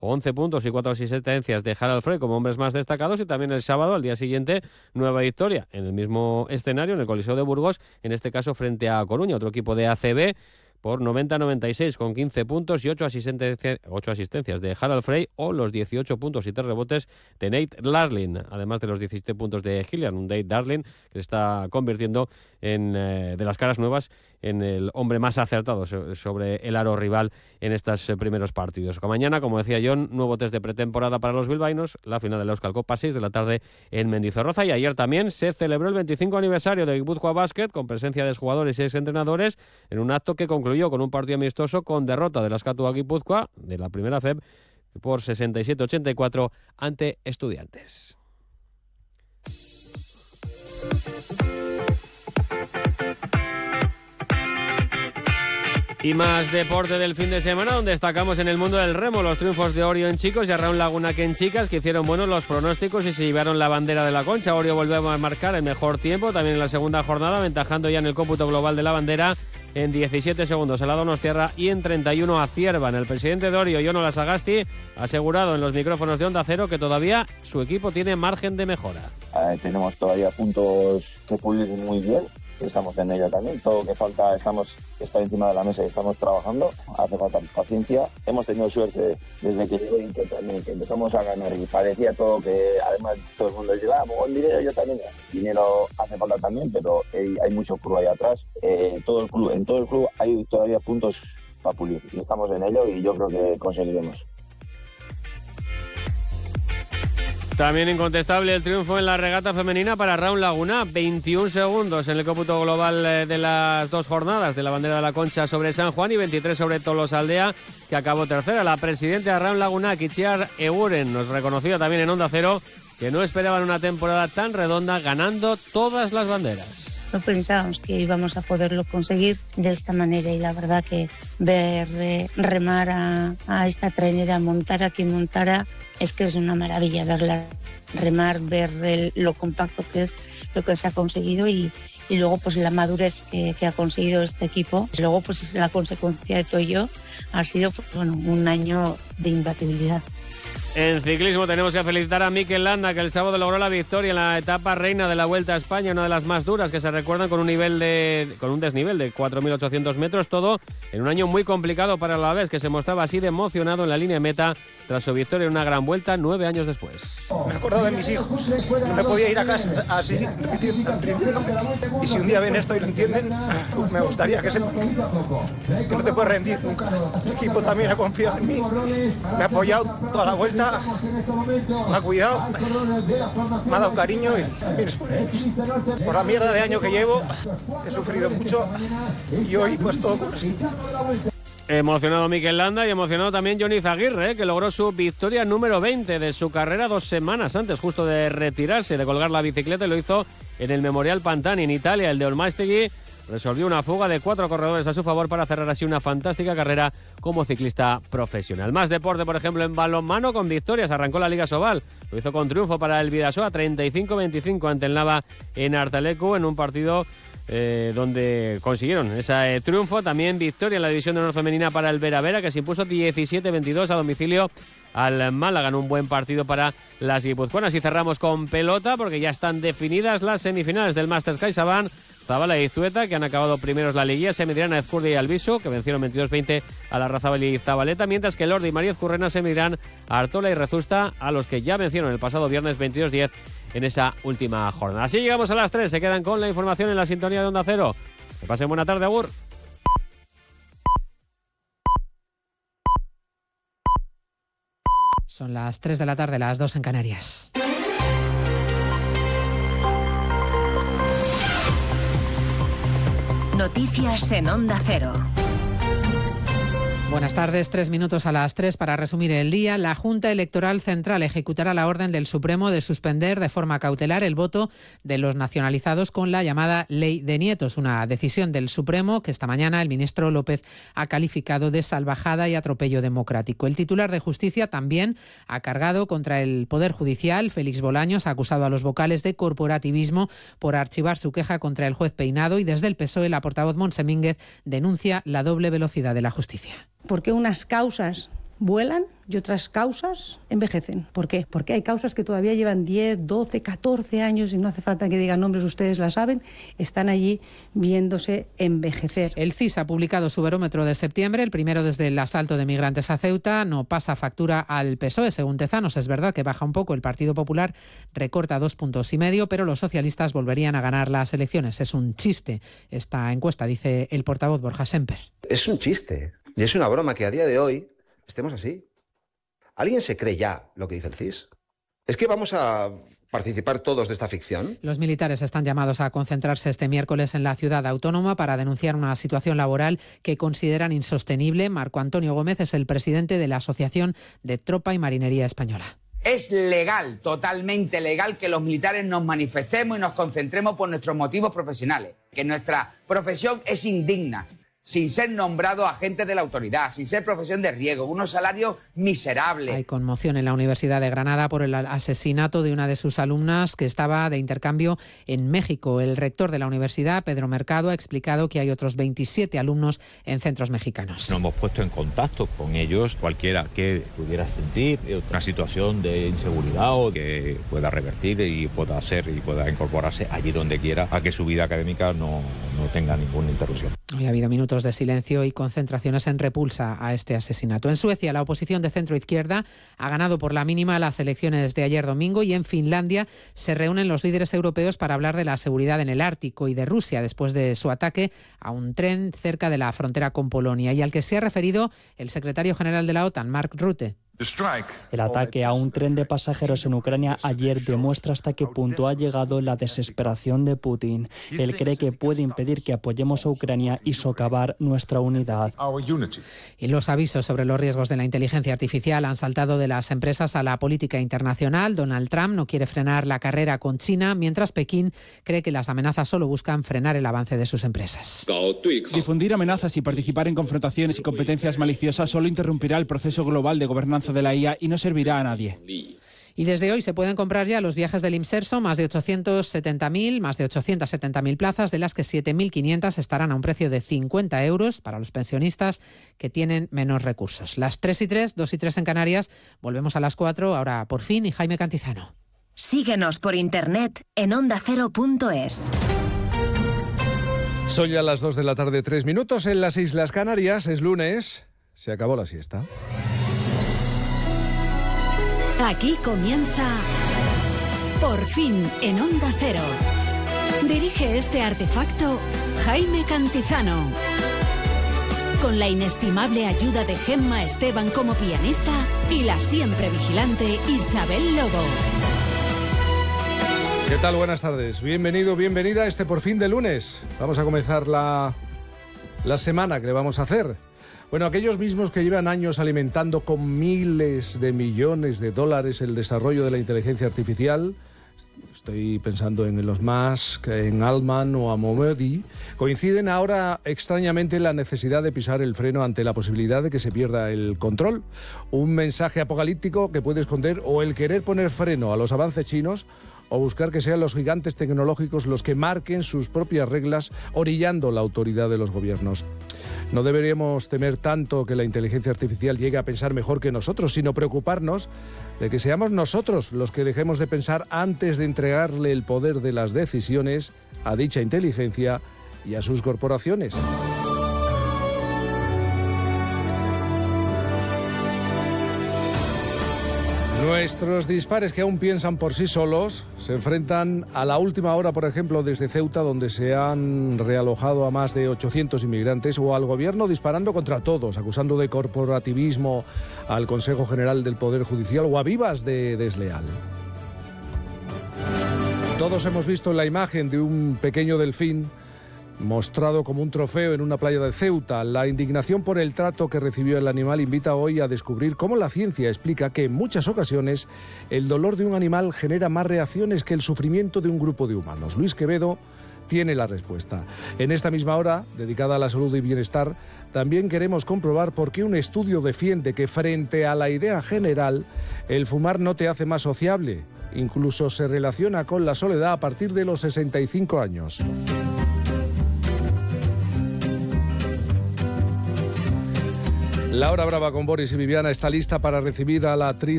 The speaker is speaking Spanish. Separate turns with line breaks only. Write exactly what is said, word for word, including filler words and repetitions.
once puntos y cuatro asistencias de Harald Frey como hombres más destacados, y también el sábado, al día siguiente, nueva victoria en el mismo escenario, en el Coliseo de Burgos, en este caso frente a Coruña, otro equipo de A C B, por noventa a noventa y seis, con quince puntos y ocho asistencias, ocho asistencias de Harald Frey, o los dieciocho puntos y tres rebotes de Nate Darling, además de los diecisiete puntos de Hilliard, un Nate Darling que se está convirtiendo en eh, de las caras nuevas en el hombre más acertado sobre el aro rival en estos primeros partidos. Mañana, como decía John, nuevo test de pretemporada para los bilbaínos, la final de la Euskal Copa, seis de la tarde en Mendizorroza, y ayer también se celebró el veinticinco aniversario de Guipúzcoa Basket, con presencia de jugadores y exentrenadores, en un acto que concluyó con un partido amistoso con derrota de la Azkatu Guipúzcoa de la primera F E B por sesenta y siete a ochenta y cuatro ante Estudiantes. Y más deporte del fin de semana, donde destacamos en el mundo del remo los triunfos de Orio en chicos y Arraun Laguna que en chicas, que hicieron buenos los pronósticos y se llevaron la bandera de la Concha. Orio volvió a marcar el mejor tiempo también en la segunda jornada, aventajando ya en el cómputo global de la bandera en diecisiete segundos a la Donostierra y en treinta y uno a Ciervan. El presidente de Orio, Jono Lasagasti, ha asegurado en los micrófonos de Onda Cero que todavía su equipo tiene margen de mejora.
Eh, tenemos todavía puntos que pulir muy bien. Estamos en ello también, todo lo que falta estamos está encima de la mesa y estamos trabajando, hace falta paciencia. Hemos tenido suerte desde que llegó y que también que empezamos a ganar y parecía todo que además todo el mundo decía, ah, buen dinero, yo también, dinero hace falta también, pero hay, hay mucho club ahí atrás, eh, todo el club, en todo el club hay todavía puntos para pulir y estamos en ello y yo creo que conseguiremos.
También incontestable el triunfo en la regata femenina para Arraun Laguna, veintiún segundos en el cómputo global de las dos jornadas de la bandera de la Concha sobre San Juan y veintitrés sobre Tolosaldea, que acabó tercera. La presidenta de Arraun Laguna, Kitxiar Eguren, nos reconocía también en Onda Cero que no esperaban una temporada tan redonda, ganando todas las banderas.
No pensábamos que íbamos a poderlo conseguir de esta manera y la verdad que ver eh, remar a, a esta trainera, montar a quien montara, es que es una maravilla verla remar, ver el, lo compacto que es lo que se ha conseguido y, y luego pues la madurez que, que ha conseguido este equipo. Luego pues la consecuencia de todo ello ha sido pues, bueno, un año de imbatibilidad.
En ciclismo tenemos que felicitar a Mikel Landa, que el sábado logró la victoria en la etapa reina de la Vuelta a España, una de las más duras que se recuerdan, con un nivel de con un desnivel de cuatro mil ochocientos metros, todo en un año muy complicado para el Alavés, que se mostraba así de emocionado en la línea de meta tras su victoria en una gran vuelta nueve años después.
Me he acordado de mis hijos, no me podía ir a casa así, rindiéndome, y si un día ven esto y lo entienden, me gustaría que sepan que no te puedes rendir nunca. El equipo también ha confiado en mí, me ha apoyado toda la vuelta, me ha cuidado, me ha dado cariño y también es por ellos. Por la mierda de año que llevo, he sufrido mucho y hoy pues todo cobra sentido.
Emocionado Mikel Landa y emocionado también Johnny Zaguirre, que logró su victoria número veinte de su carrera dos semanas antes justo de retirarse, de colgar la bicicleta, y lo hizo en el Memorial Pantani en Italia. El de Olmastegui resolvió una fuga de cuatro corredores a su favor para cerrar así una fantástica carrera como ciclista profesional. Más deporte, por ejemplo, en balonmano con victorias. Arrancó la Liga Sobal, lo hizo con triunfo para el Bidasoa, treinta y cinco a veinticinco ante el Nava en Artalecu, en un partido eh, donde consiguieron ese eh, triunfo. También victoria en la división de honor femenina para el Vera Vera, que se impuso diecisiete a veintidós a domicilio al Málaga, en un buen partido para las guipuzcoanas. Y cerramos con pelota, porque ya están definidas las semifinales del Masters CaixaBank. Zabala y Iztueta, que han acabado primeros la liguilla, se medirán a Ezcurdia y Albisu, que vencieron veintidós veinte a la Razabal y Zabaleta, mientras que Lordi y María Ezcurrena se medirán a Artola y Rezusta, a los que ya vencieron el pasado viernes veintidós diez en esa última jornada. Así llegamos a las tres, se quedan con la información en la sintonía de Onda Cero. Que pasen buena tarde, agur.
Son las tres de la tarde, las dos en Canarias.
Noticias en Onda Cero.
Buenas tardes, tres minutos a las tres para resumir el día. La Junta Electoral Central ejecutará la orden del Supremo de suspender de forma cautelar el voto de los nacionalizados con la llamada Ley de Nietos, una decisión del Supremo que esta mañana el ministro López ha calificado de salvajada y atropello democrático. El titular de Justicia también ha cargado contra el Poder Judicial. Félix Bolaños ha acusado a los vocales de corporativismo por archivar su queja contra el juez Peinado, y desde el P S O E la portavoz Montse Mínguez denuncia la doble velocidad de la justicia.
Porque unas causas vuelan y otras causas envejecen. ¿Por qué? Porque hay causas que todavía llevan diez, doce, catorce años y no hace falta que digan nombres, ustedes la saben, están allí viéndose envejecer.
El C I S ha publicado su barómetro de septiembre, el primero desde el asalto de migrantes a Ceuta. No pasa factura al P S O E, según Tezanos. Es verdad que baja un poco, el Partido Popular recorta dos puntos y medio, pero los socialistas volverían a ganar las elecciones. Es un chiste esta encuesta, dice el portavoz Borja Semper.
Es un chiste y es una broma que a día de hoy estemos así. ¿Alguien se cree ya lo que dice el C I S? ¿Es que vamos a participar todos de esta ficción?
Los militares están llamados a concentrarse este miércoles en la ciudad autónoma para denunciar una situación laboral que consideran insostenible. Marco Antonio Gómez es el presidente de la Asociación de Tropa y Marinería Española.
Es legal, totalmente legal, que los militares nos manifestemos y nos concentremos por nuestros motivos profesionales, que nuestra profesión es indigna, sin ser nombrado agentes de la autoridad, sin ser profesión de riesgo, unos salarios miserables.
Hay conmoción en la Universidad de Granada por el asesinato de una de sus alumnas que estaba de intercambio en México. El rector de la universidad, Pedro Mercado, ha explicado que hay otros veintisiete alumnos en centros mexicanos.
Nos hemos puesto en contacto con ellos, cualquiera que pudiera sentir una situación de inseguridad o que pueda revertir y pueda hacer y pueda incorporarse allí donde quiera a que su vida académica no, no tenga ninguna interrupción.
Hoy ha habido minutos de silencio y concentraciones en repulsa a este asesinato. En Suecia, la oposición de centro-izquierda ha ganado por la mínima las elecciones de ayer domingo y en Finlandia se reúnen los líderes europeos para hablar de la seguridad en el Ártico y de Rusia después de su ataque a un tren cerca de la frontera con Polonia y al que se ha referido el secretario general de la OTAN, Mark Rutte.
El ataque a un tren de pasajeros en Ucrania ayer demuestra hasta qué punto ha llegado la desesperación de Putin. Él cree que puede impedir que apoyemos a Ucrania y socavar nuestra unidad.
Y los avisos sobre los riesgos de la inteligencia artificial han saltado de las empresas a la política internacional. Donald Trump no quiere frenar la carrera con China, mientras Pekín cree que las amenazas solo buscan frenar el avance de sus empresas.
Difundir amenazas y participar en confrontaciones y competencias maliciosas solo interrumpirá el proceso global de gobernanza de la I A y no servirá a nadie.
Y desde hoy se pueden comprar ya los viajes del Imserso, más de ochocientos setenta mil, más de ochocientas setenta mil plazas, de las que siete mil quinientas estarán a un precio de cincuenta euros para los pensionistas que tienen menos recursos. Las tres y tres, dos y tres en Canarias, volvemos a las cuatro, ahora por fin, y Jaime Cantizano.
Síguenos por internet en onda cero punto es.
Son ya las dos de la tarde, tres minutos en las Islas Canarias, es lunes, se acabó la siesta.
Aquí comienza Por fin en Onda Cero. Dirige este artefacto Jaime Cantizano. Con la inestimable ayuda de Gemma Esteban como pianista y la siempre vigilante Isabel Lobo.
¿Qué tal? Buenas tardes. Bienvenido, bienvenida a este Por fin de lunes. Vamos a comenzar la, la semana que le vamos a hacer. Bueno, aquellos mismos que llevan años alimentando con miles de millones de dólares el desarrollo de la inteligencia artificial, estoy pensando en Elon Musk, en Altman o a Momodi, coinciden ahora extrañamente en la necesidad de pisar el freno ante la posibilidad de que se pierda el control. Un mensaje apocalíptico que puede esconder o el querer poner freno a los avances chinos o buscar que sean los gigantes tecnológicos los que marquen sus propias reglas, orillando la autoridad de los gobiernos. No deberíamos temer tanto que la inteligencia artificial llegue a pensar mejor que nosotros, sino preocuparnos de que seamos nosotros los que dejemos de pensar antes de entregarle el poder de las decisiones a dicha inteligencia y a sus corporaciones. Nuestros dispares, que aún piensan por sí solos, se enfrentan a la última hora, por ejemplo, desde Ceuta, donde se han realojado a más de ochocientos inmigrantes, o al gobierno disparando contra todos, acusando de corporativismo al Consejo General del Poder Judicial o a Vivas de desleal. Todos hemos visto la imagen de un pequeño delfín mostrado como un trofeo en una playa de Ceuta. La indignación por el trato que recibió el animal invita hoy a descubrir cómo la ciencia explica que en muchas ocasiones el dolor de un animal genera más reacciones que el sufrimiento de un grupo de humanos. Luis Quevedo tiene la respuesta. En esta misma hora, dedicada a la salud y bienestar, también queremos comprobar por qué un estudio defiende que frente a la idea general, el fumar no te hace más sociable. Incluso se relaciona con la soledad a partir de los sesenta y cinco años. La hora brava con Boris y Viviana está lista para recibir a la actriz